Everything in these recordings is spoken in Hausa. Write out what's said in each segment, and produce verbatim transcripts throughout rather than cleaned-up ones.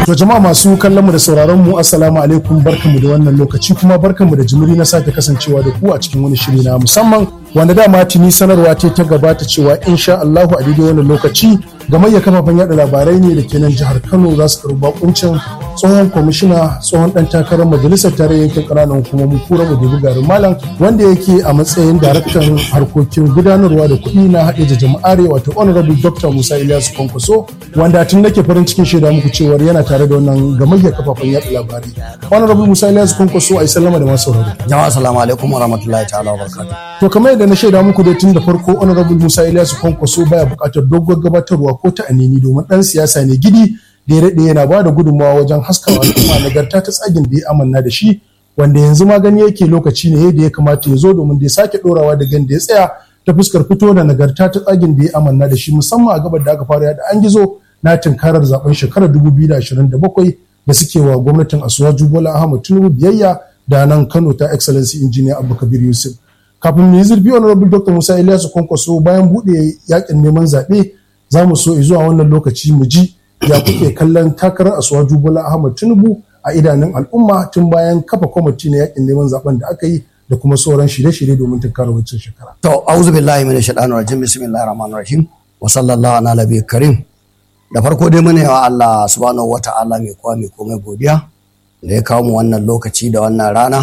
To jama'a masu kallon mu da sauraron mu assalamu alaikum, barkanmu da wannan lokaci kuma barkanmu da jimiri na sake kasancewa da ku a cikin wani shiri na musamman wanda dama tuni sanarwa ce ta gabata cewa insha Allahu a daidai wannan lokaci gamayya kafafen yada labarai ne da ke nan jihar Kano za su karɓi bakuncin tsohon kwamishina tsohon dan takarar majalisar tarayyar yankin ƙananan hukumomin kura mu garin malam wanda yake a matsayin daraktan harkokin gudanarwa da kuɗi na haɗe da jama'are wato honorable Doctor Musa Ilyasu Kwankwaso wanda tun nake farin cikin shaida muku cewa yana tare da wannan gamayyar kafafen yada labarai. Honorable Musa Ilyasu Kwankwaso ai sallama da masu sauraro. Jama'a assalamu alaikum wa rahmatullahi ta'ala wa barakatuh. To kamar yadda na shaida muku da tun da farko honorable Musa Ilyasu Kwankwaso baya buƙatar dogon gabatarwa ko ta anini domin dan siyasa ne gidi da ya daɗe yana ba da gudunmawa wajen haskawa al'umma nagarta ta tsagin da ya amanna da shi wanda yanzu ma gani yake lokaci ne da ya kamata ya zo domin da ya sake ɗorawa da gan da ya tsaya ta fuskar fito da nagarta ta tsagin da ya amanna da shi musamman a gabar da aka fara yada an gizo na tunkarar zaben shekarar dubu biyu da ashirin da bakwai da suke wa gwamnatin Asuwaju Bola Ahmed Tinubu biyayya da nan Kano ta Excellency Engineer Abba Kabir Yusuf. Kafin mu yi zurfi honorable Doctor Musa Ilyasu Kwankwaso bayan buɗe yakin neman zaɓe za mu so zuwa wannan lokaci mu ji ya kuke kallon takarar Asuwaju Bola Ahmed Tinubu a idanun al'umma tun bayan kafa kwamiti na yakin neman zaben da aka yi da kuma sauran shirye-shirye domin tunkarar wancan shekara. To auzu billahi minash shaitanir rajim bismillahir rahmanir rahim wa sallallahu ala nabiyil karim. Da farko dai muna yawa Allah subhanahu wata'ala mai kowa mai komai godiya da ya kawo mu wannan lokaci da wannan rana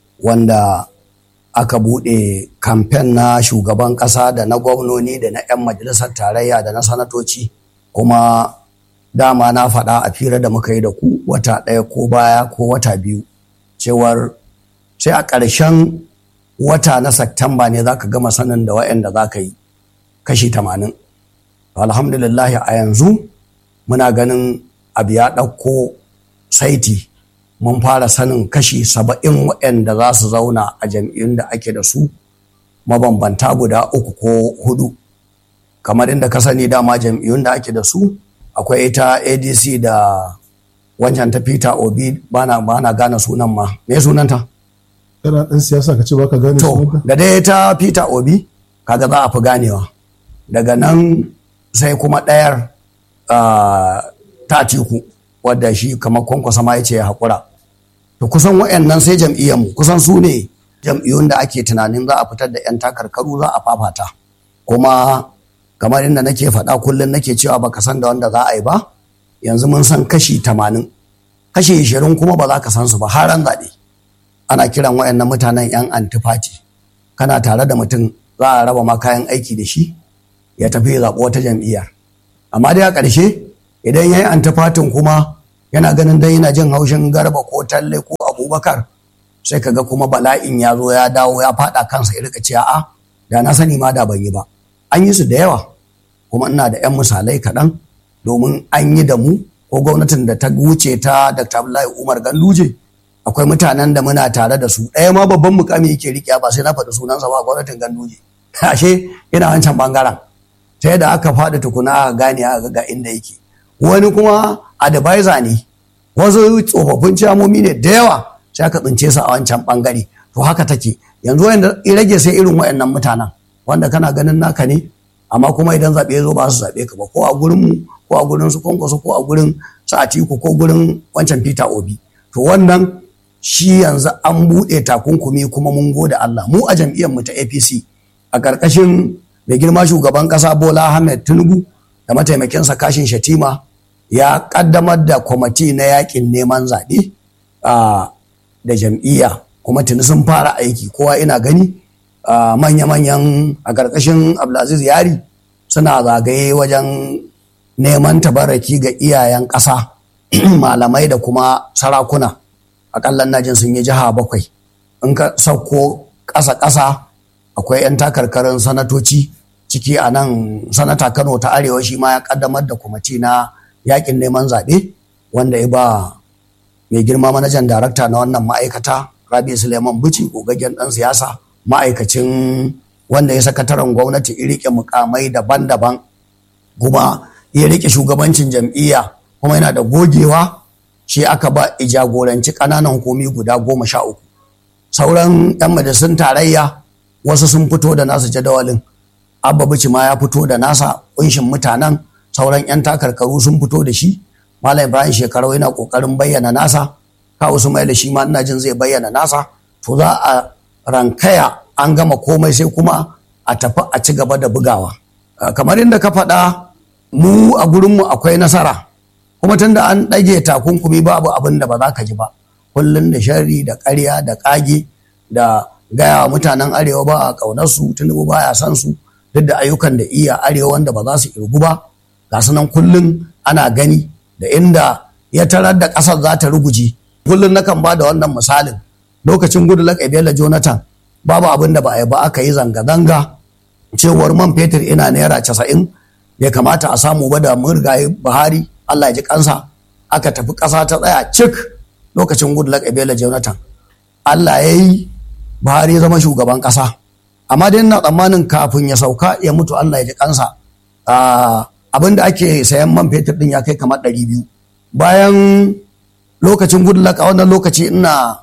wanda aka bude kamfen na shugaban kasa da na gwamnoni da na 'yan majalisar tarayya da na sanatoci kuma dama na faɗa a fira da muka yi da ku wata ɗaya ko baya ko wata biyu cewar sai a ƙarshen wata na Satumba ne za ka gama sanin da wa'anda za ka yi kashi tamanin. Alhamdulillahi a yanzu muna ganin abu ya ɗauko saiti mun fara sanin kashi saba'in wa'anda za su zauna a jam'iyyun da ake da su mabambanta guda uku ko hudu. Kamar inda ka sani dama jam'iyyun da ake da su akwai ita A D C da wancan ta Peter Obi bana bana gane sunan ma me sunanta kana dan siyasa kace baka gane sunanta to da dai ta Peter Obi kaga za a fi ganewa daga nan sai kuma ɗayar uh, ta Atiku wadda shi kamar Kwankwasa ma yace ya hakura to kusan wayannan sai jam'iyyar mu kusan su ne jam'iyyun da ake tunanin za a fitar da yan takarkaru za a fafata kuma kamar inda nake faɗa kullum nake cewa baka san da wanda za a yi ba yanzu mun san kashi tamanin kashi ishirin kuma ba za ka san su ba har an zaɓe ana kiran wayannan mutanen yan antifati kana tare da mutum za a raba ma kayan aiki da shi ya tafi zaɓo wata jam'iyyar amma dai a ƙarshe idan ya yi antifatin kuma yana ganin dan yana jin haushin Garba ko Talle ko Abubakar sai kaga kuma bala'in ya zo ya dawo ya faɗa kansa ya rika ce a'a da na sani ma da ban yi ba an yi su da yawa kuma ina da 'yan misalai kaɗan domin an yi da mu ko gwamnatin da ta wuce ta Doctor Abdullahi Umar Ganduje akwai mutanen da muna tare da su ɗaya ma babban mukami yake riƙe ba sai na faɗi sunansa ba gwamnatin Ganduje ashe ina wancan bangaren sai da aka faɗi tukuna aka gane aka ga inda yake wani kuma advisor ne wasu tsofaffin ciyamomi ne da yawa sai aka tsince su a wancan bangare to haka take yanzu wanda rage sai irin waɗannan mutanen wanda kana ganin naka ne amma kuma idan zaɓe ya zo ba su zaɓe ka ba ko a gurinmu ko a gurin su Kwankwaso ko a gurin su Atiku ko gurin wancan Peter Obi to wannan shi yanzu an buɗe takunkumi kuma mun gode Allah mu a jam'iyyar mu ta A P C a ƙarƙashin mai girma shugaban ƙasa Bola Ahmed Tinubu da mataimakinsa Kashin Shatima ya ƙaddamar da kwamiti na yaƙin neman zaɓe da jam'iyya kuma tuni sun fara aiki kowa ina gani Uh, manya-manyan a ƙarƙashin Abdulaziz Yari suna zagaye wajen neman tabarraki ga iyayen ƙasa malamai da kuma sarakuna aƙalla najin sun yi jiha bakwai in ka sauko ƙasa-ƙasa akwai 'yan takarkarin sanatoci ciki a nan sanata Kano ta Arewa shi ma ya ƙaddamar da kwamiti na yaƙin neman zaɓe wanda ya ba mai girma manajan darakta na wannan ma'aikata Rabi Suleiman Bichi gogaggen ɗan siyasa ma'aikacin wanda ya sakataren gwamnati ya rike mukamai daban-daban kuma ya rike shugabancin jam'iyya kuma yana da gogewa shi aka ba jagoranci ƙananan hukumi guda goma sha uku sauran 'yan majalisun tarayya wasu sun fito da nasu jadawalin Abba Bichi ma ya fito da nasa kunshin mutanen sauran 'yan takarkaru sun fito da shi Malam Ibrahim Shekarau yana kokarin bayyana nasa, Kawu Sumaila shi ma ina jin zai bayyana nasa, to za a rankaya an gama komai sai kuma a tafi a ci gaba da bugawa. Kamar inda ka faɗa, mu a gurinmu akwai nasara, kuma tunda an ɗage takunkumi babu abin da ba za ka ji ba, kullum da sharri da ƙarya da ƙage da gaya wa mutanen arewa ba a ƙaunarsu, Tinubu ba ya san su, duk da ayyukan da iya arewa wanda ba za su irgu ba, ga su nan kullum ana gani da inda ya tarar da ƙasar za ta ruguje. Kullum nakan ba da wannan misalin, lokacin Goodluck Ebele Jonathan babu abin da ba a yi ba, aka yi zanga-zanga cewar man fetur ina naira casa'in bai kamata a samu ba da murgaye Buhari Allah ya ji kansa, aka tafi ƙasa ta tsaya cik lokacin Goodluck Ebele Jonathan. Allah ya yi Buhari ya zama shugaban ƙasa, amma dai ina tsammanin kafin ya sauka ya mutu Allah ya ji kansa, abin da ake sayan man fetur din ya kai kamar ɗari biyu. Bayan lokacin Goodluck a wannan lokaci ina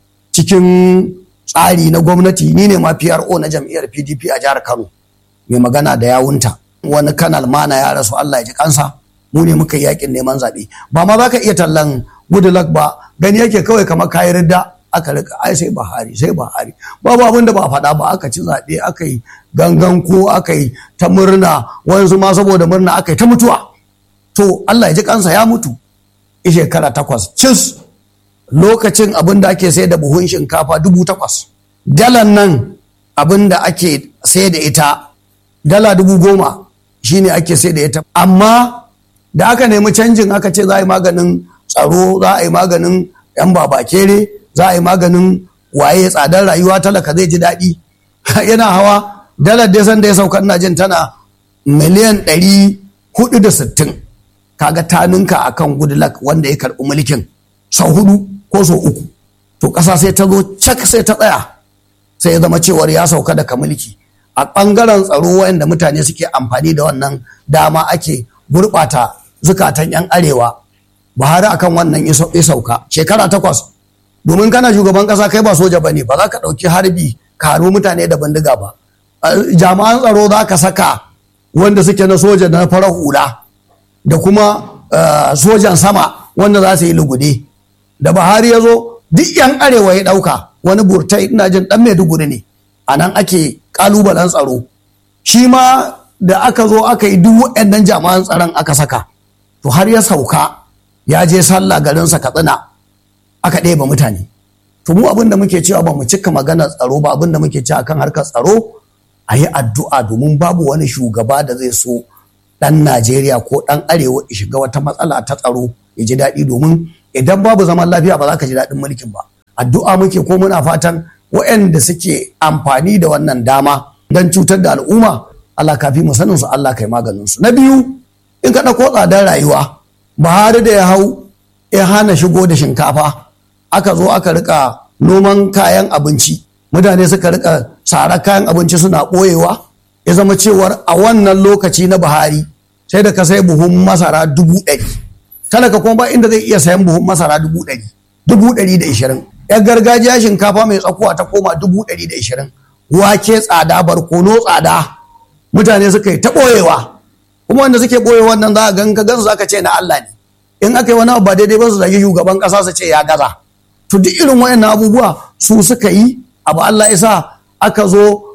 cikin tsari na gwamnati, ni ne ma P R O na jam'iyyar P D P a jihar Kano, mai magana da yawunta. Wani kanal mana ya rasu Allah ya ji kansa, mu ne muka yi yakin neman zaɓe. Ba ma za ka iya tallan Goodluck ba, gani yake kawai kamar kayi ridda, aka rika ai sai Buhari sai Buhari, babu abin da ba a faɗa ba, aka ci zaɓe, aka yi gangan ko aka yi ta murna, wanzu ma saboda murna aka yi ta mutuwa. To Allah ya ji kansa ya mutu i shekara takwas cis, lokacin abin da ake sai da buhun shinkafa dubu takwas, dalan nan abin da ake sai da ita dala dubu goma shine ake sai da ita. Amma da aka nemi canjin aka ce za a yi maganin tsaro, za a yi maganin yan babakere, za a yi maganin waye tsadar rayuwa, talaka zai ji daɗi yana hawa dalar da san da ya sauka ina jin tana miliyan ɗari hudu da sittin, kaga ta ninka akan Goodluck wanda ya karɓi mulkin sau hudu ko sau uku. To ƙasa sai ta zo cak sai ta tsaya, sai ya zama cewar ya sauka daga mulki. A ɓangaren tsaro wayanda mutane suke amfani da wannan dama ake gurɓata zukatan 'yan arewa, Buhari akan wannan ya sauka shekara takwas. Domin kana shugaban ƙasa kai ba soja ba ne, ba za ka ɗauki harbi karo mutane da bindiga ba. Jami'an tsaro za ka saka wanda suke na soja na farar hula da kuma sojan sama wanda za su yi lugude. Da Buhari ya zo duk 'yan arewa ya ɗauka, wani burtai ina jin ɗan Maiduguri ne, a nan ake ƙalubalen tsaro. Shi ma da aka zo aka yi duk waɗannan jami'an tsaron aka saka, to har ya sauka ya je sallah garinsa Katsina aka ɗeba mutane. To mu abin da muke cewa ba mu cika maganar tsaro ba, abin da muke cewa kan harkar tsaro a yi addu'a, domin babu wani shugaba da zai so ɗan Najeriya ko ɗan arewa ya shiga wata matsala ta tsaro ya ji daɗi, domin idan babu zaman lafiya ba za ka ji daɗin mulkin ba. Addu'a muke ko muna fatan waɗanda suke amfani da wannan dama don cutar da al'umma, Allah kafi mu sanin su, Allah kai maganin su. Na biyu, in ka ɗauko tsadar rayuwa, Buhari da ya hau ya hana shigo da shinkafa, aka zo aka rika noman kayan abinci, mutane suka rika tsara kayan abinci suna ɓoyewa, ya zama cewar a wannan lokaci na Buhari sai da ka sai buhun masara dubu ɗari, talaka kuma ba inda zai iya sayan buhun masara dubu ɗari, dubu ɗari da ishirin. Yar gargajiya shinkafa mai tsakuwa ta koma dubu ɗari da ishirin, wake tsada, barkono tsada, mutane suka yi ta ɓoyewa. Kuma wanda suke ɓoye wannan za a gan ka gansu aka ce na Allah ne, in aka yi wani abu ba daidai ba su zagi shugaban ƙasa su ce ya gaza. To duk irin wayannan abubuwa su suka yi abu, Allah isa aka zo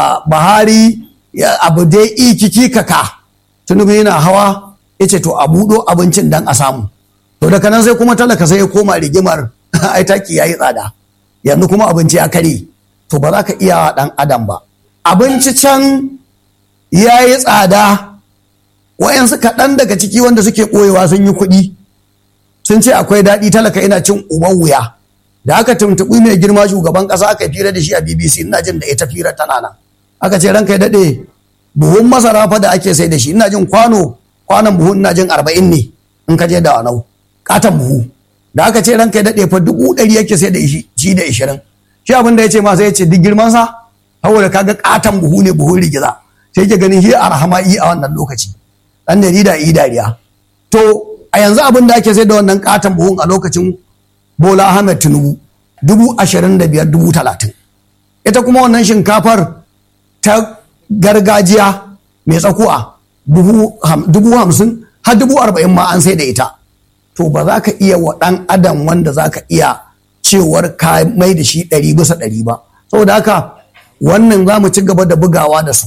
Buhari abu dai ikiki kaka, Tinubu yana hawa ya ce to a buɗo abincin dan a samu. To daga nan sai kuma talaka sai ya koma rigimar ai taki yayi tsada, yanzu kuma abinci ya kare. To ba za ka iya ɗan adam ba. Abinci can yayi tsada, wayansu kaɗan daga ciki wanda suke ɓoyewa sun yi kuɗi, sun ce akwai daɗi, talaka ina cin uban wuya. Da aka tuntuɓi mai girma shugaban ƙasa aka fira da shi a B B C, ina jin da ita fira tana nan. Aka ce ranka ya daɗe, buhun masara fa da ake sai da shi, ina jin kwano kwanan buhun ina jin arba'in ne in ka je da wanau, katon buhu. Da aka ce ranka ya daɗe fa dubu ɗari yake sai da shi da ishirin. Shi abin da ya ce ma sai ya ce duk girmansa, saboda kaga katon buhu ne, buhun rigiza, sai yake ganin shi arhama yi a wannan lokaci. Ɗan jarida yi dariya. To a yanzu abin da ake sai da wannan katon buhun a lokacin Bola Ahmed Tinubu dubu ashirin da biyar, dubu talatin. Ita kuma wannan shinkafar ta gargajiya mai tsakuwa dubu hamsin har dubu arba'in ma an sai da ita. to ba za ka iya wa ɗan adam wanda za ka iya cewar ka mai da shi ɗari bisa ɗari ba. Saboda haka wannan za mu ci gaba da bugawa da su,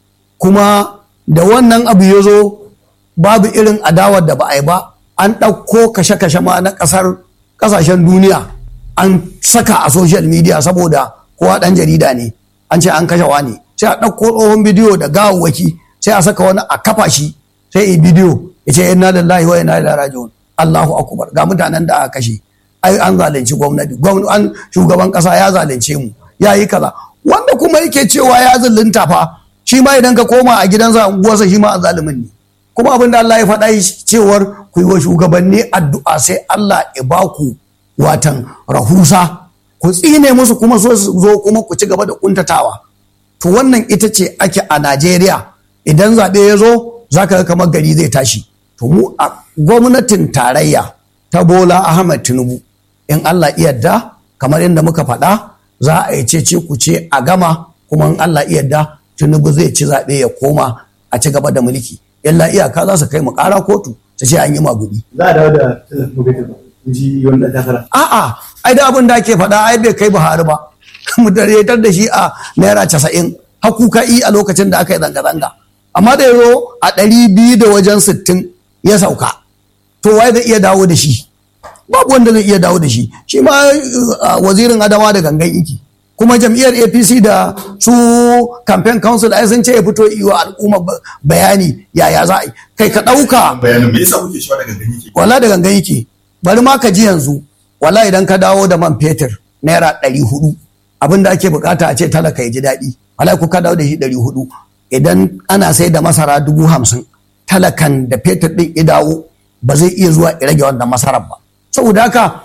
kuma da wannan abu ya zo babu irin adawar da ba a yi ba. An ɗauko kashe-kashe ma na ƙasar ƙasashen duniya an saka a social media saboda kowa ɗan jarida ne, an ce an kashe wani, sai a ɗauko tsohon bidiyo da gawawwaki sai a saka wani a kafa shi sai yi bidiyo ya ce inna lillahi wa inna ilaihi raji'un, Allahu akbar, ga mutanen da aka kashe, ai an zalunci gwamnati, an shugaban ƙasa ya zalunce mu, ya yi kaza. Wanda kuma yake cewa ya zalunta fa shi ma idan ka koma a gidansa unguwarsa shi ma a zalumin ne. Kuma abin da Allah ya faɗa cewar ku yi wa shugabanni addu'a sai Allah ya ba ku watan rahusa, ku tsine musu kuma so su zo kuma ku ci gaba da kuntatawa. To wannan ita ce ake a Najeriya, idan zaɓe ya zo za ka ga kamar gari zai tashi. To mu a gwamnatin tarayya ta Bola Ahmed Tinubu, in Allah yarda kamar yadda muka faɗa za a yi ce ku ce a gama, kuma in Allah yarda Tinubu zai ci zaɓe ya koma a ci gaba da mulki. Yalla iyaka za su kai mu ƙara kotu su ce an yi magudi. Za a dawo da tallafin ji wanda takara. A'a, ai da abin da ake faɗa ai bai kai Buhari ba. Mu daretar da shi a naira casa'in hakuka yi a lokacin da aka yi zanga-zanga. Amma da yaro a ɗari biyu da wajen sittin ya sauka. To wai zai iya dawo da shi? Babu wanda zai iya dawo da shi. Shi ma wazirin Adama da gangan iki. Kuma jam'iyyar A P C da su campaign council ai sun ce ya fito yi wa al'umma bayani yaya za a yi. Kai ka ɗauka. Bayanin me yasa kuke cewa da gangan yake? Wala da gangan yake. Bari ma ka ji yanzu. Wala idan ka dawo da man fetur naira ɗari hudu. Abin da ake bukata a ce talaka ya ji daɗi. Wala ku ka dawo da shi ɗari hudu. Idan ana sai da masara dubu hamsin. Talakan da fetur ɗin ya dawo ba zai iya zuwa ya rage wannan masarar ba. Saboda haka.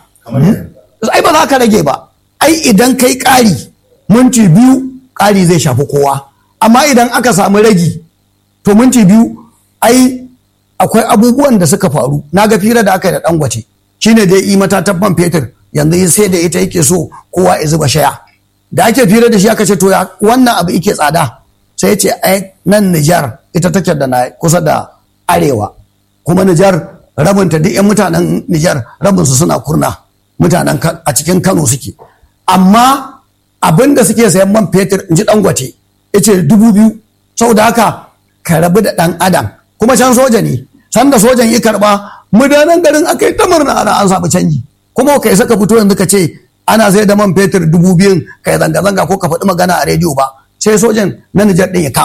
Ai ba za ka rage ba. Ai idan kai ƙari minti biyu ƙari zai shafi kowa, amma idan aka samu ragi to minti biyu ai akwai abubuwan da suka faru. Na ga fira da aka yi da Dangote shine da yi matatan man fetur yanzu sai da ita yake so kowa ya zuba shaya. Da ake fira da shi aka ce to ya wannan abu yake tsada, sai ya ce ai nan Nijar ita take da na kusa da arewa, kuma Nijar rabinta duk 'yan mutanen Nijar rabinsu suna kurna, mutanen a cikin Kano suke. Amma abin da suke sayan man fetur in ji Dangote ya ce dubu biyu. Saboda haka ka rabu da ɗan adam, kuma can soja ne, sanda sojan ya karɓa mutanen garin aka yi ta murna ana an samu canji. Kuma ka isa ka fito yanzu ka ce ana sai da man fetur dubu biyun ka yi zanga-zanga ko ka faɗi magana a rediyo ba, sai sojan na Nijar ɗin ya kama